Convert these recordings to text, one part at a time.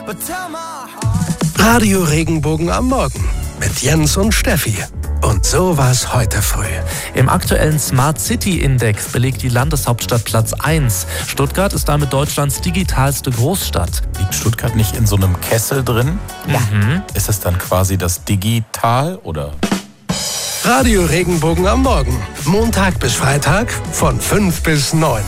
Radio Regenbogen am Morgen mit Jens und Steffi. Und so war's heute früh. Im aktuellen Smart City Index belegt die Landeshauptstadt Platz 1. Stuttgart ist damit Deutschlands digitalste Großstadt. Liegt Stuttgart nicht in so einem Kessel drin? Ja. Ist es dann quasi das Digital oder? Radio Regenbogen am Morgen. Montag bis Freitag von 5 bis 9.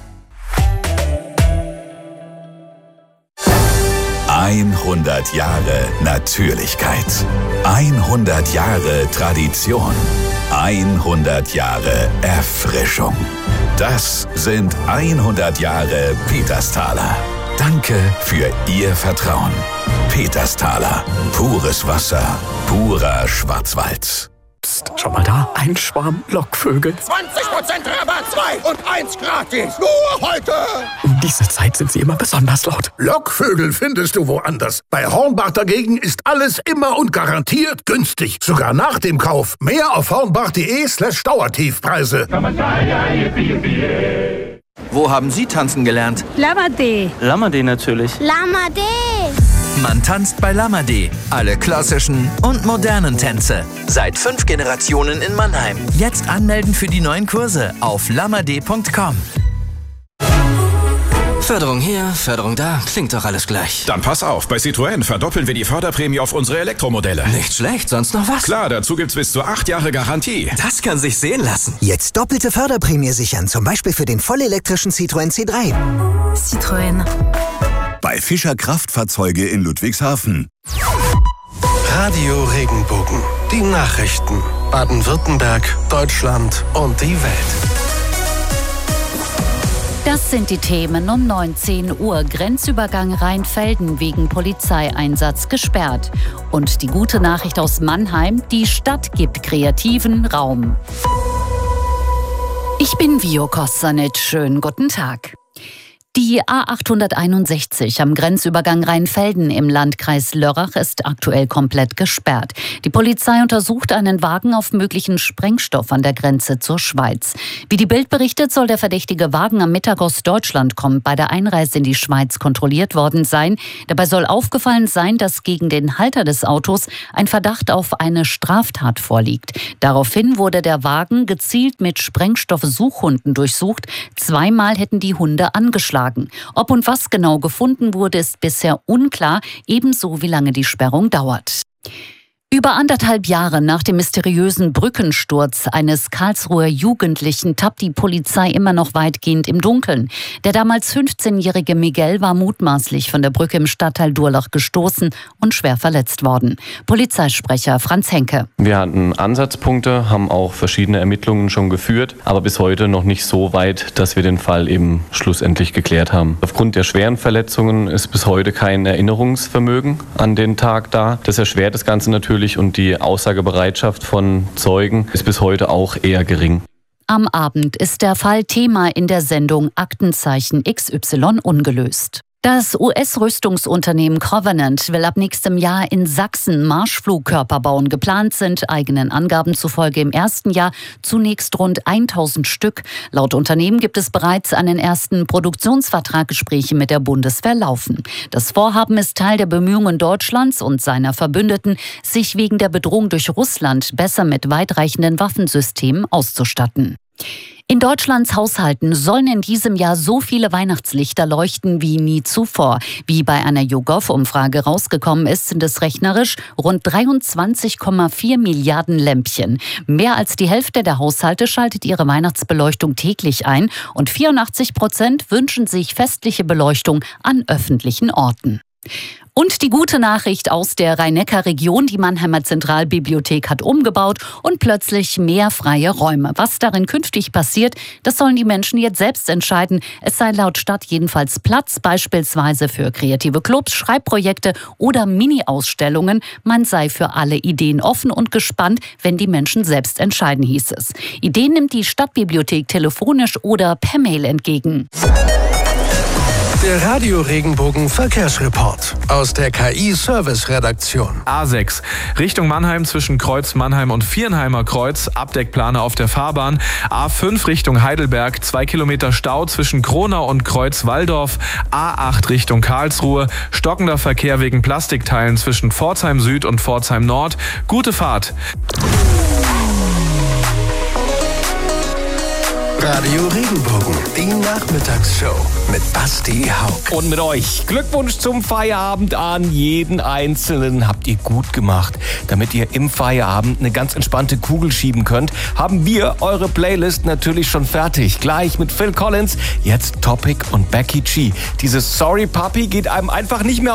100 Jahre Natürlichkeit. 100 Jahre Tradition. 100 Jahre Erfrischung. Das sind 100 Jahre Petersthaler. Danke für Ihr Vertrauen. Petersthaler. Pures Wasser. Purer Schwarzwald. Psst, schau mal da. Ein Schwarm Lockvögel. 20% Rabatt, 2 und 1 gratis. Nur heute. Um diese Zeit sind sie immer besonders laut. Lockvögel findest du woanders. Bei Hornbach dagegen ist alles immer und garantiert günstig. Sogar nach dem Kauf. Mehr auf hornbach.de/Dauertiefpreise. Wo haben Sie tanzen gelernt? Lamade. Lamade natürlich. Lamade. Man tanzt bei Lamade. Alle klassischen und modernen Tänze. Seit 5 Generationen in Mannheim. Jetzt anmelden für die neuen Kurse auf lamade.com. Förderung hier, Förderung da, klingt doch alles gleich. Dann pass auf, bei Citroën verdoppeln wir die Förderprämie auf unsere Elektromodelle. Nicht schlecht, sonst noch was? Klar, dazu gibt's bis zu 8 Jahre Garantie. Das kann sich sehen lassen. Jetzt doppelte Förderprämie sichern, zum Beispiel für den vollelektrischen Citroën C3. Citroën. Bei Fischer Kraftfahrzeuge in Ludwigshafen. Radio Regenbogen. Die Nachrichten. Baden-Württemberg, Deutschland und die Welt. Das sind die Themen um 19 Uhr. Grenzübergang Rheinfelden wegen Polizeieinsatz gesperrt. Und die gute Nachricht aus Mannheim, die Stadt gibt Kreativen Raum. Ich bin Vio Kostanic. Schönen guten Tag. Die A861 am Grenzübergang Rheinfelden im Landkreis Lörrach ist aktuell komplett gesperrt. Die Polizei untersucht einen Wagen auf möglichen Sprengstoff an der Grenze zur Schweiz. Wie die Bild berichtet, soll der verdächtige Wagen am Mittag aus Deutschland kommend bei der Einreise in die Schweiz kontrolliert worden sein. Dabei soll aufgefallen sein, dass gegen den Halter des Autos ein Verdacht auf eine Straftat vorliegt. Daraufhin wurde der Wagen gezielt mit Sprengstoffsuchhunden durchsucht. 2-mal hätten die Hunde angeschlagen. Ob und was genau gefunden wurde, ist bisher unklar, ebenso wie lange die Sperrung dauert. Über 1,5 Jahre nach dem mysteriösen Brückensturz eines Karlsruher Jugendlichen tappt die Polizei immer noch weitgehend im Dunkeln. Der damals 15-jährige Miguel war mutmaßlich von der Brücke im Stadtteil Durlach gestoßen und schwer verletzt worden. Polizeisprecher Franz Henke. Wir hatten Ansatzpunkte, haben auch verschiedene Ermittlungen schon geführt, aber bis heute noch nicht so weit, dass wir den Fall eben schlussendlich geklärt haben. Aufgrund der schweren Verletzungen ist bis heute kein Erinnerungsvermögen an den Tag da. Das erschwert das Ganze natürlich. Und die Aussagebereitschaft von Zeugen ist bis heute auch eher gering. Am Abend ist der Fall Thema in der Sendung Aktenzeichen XY ungelöst. Das US-Rüstungsunternehmen Covenant will ab nächstem Jahr in Sachsen Marschflugkörper bauen. Geplant sind eigenen Angaben zufolge im ersten Jahr zunächst rund 1000 Stück. Laut Unternehmen gibt es bereits einen ersten Produktionsvertrag. Gespräche mit der Bundeswehr laufen. Das Vorhaben ist Teil der Bemühungen Deutschlands und seiner Verbündeten, sich wegen der Bedrohung durch Russland besser mit weitreichenden Waffensystemen auszustatten. In Deutschlands Haushalten sollen in diesem Jahr so viele Weihnachtslichter leuchten wie nie zuvor. Wie bei einer YouGov-Umfrage rausgekommen ist, sind es rechnerisch rund 23,4 Milliarden Lämpchen. Mehr als die Hälfte der Haushalte schaltet ihre Weihnachtsbeleuchtung täglich ein und 84% wünschen sich festliche Beleuchtung an öffentlichen Orten. Und die gute Nachricht aus der Rhein-Neckar-Region, die Mannheimer Zentralbibliothek hat umgebaut und plötzlich mehr freie Räume. Was darin künftig passiert, das sollen die Menschen jetzt selbst entscheiden. Es sei laut Stadt jedenfalls Platz, beispielsweise für kreative Clubs, Schreibprojekte oder Mini-Ausstellungen. Man sei für alle Ideen offen und gespannt, wenn die Menschen selbst entscheiden, hieß es. Ideen nimmt die Stadtbibliothek telefonisch oder per Mail entgegen. Der Radio Regenbogen Verkehrsreport aus der KI-Service-Redaktion. A6, Richtung Mannheim zwischen Kreuz Mannheim und Viernheimer Kreuz, Abdeckplane auf der Fahrbahn. A5 Richtung Heidelberg, 2 Kilometer Stau zwischen Kronau und Kreuz Walldorf. A8 Richtung Karlsruhe, stockender Verkehr wegen Plastikteilen zwischen Pforzheim Süd und Pforzheim Nord. Gute Fahrt. Radio Regenbogen, die Nachmittagsshow mit Basti Hauck. Und mit euch. Glückwunsch zum Feierabend an jeden Einzelnen. Habt ihr gut gemacht. Damit ihr im Feierabend eine ganz entspannte Kugel schieben könnt, haben wir eure Playlist natürlich schon fertig. Gleich mit Phil Collins, jetzt Topic und Becky G. Dieses Sorry Puppy geht einem einfach nicht mehr